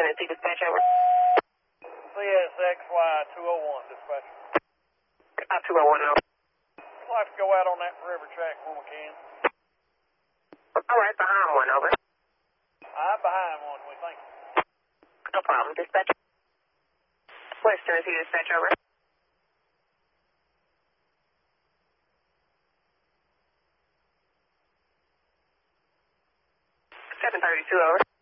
Tennessee dispatch over. CSXY 201 dispatch. 201 over. I'd like to go out on that river track when we can. All right, behind one over. I'm behind one, we think. No problem, dispatch. West Tennessee dispatch over. 732 over.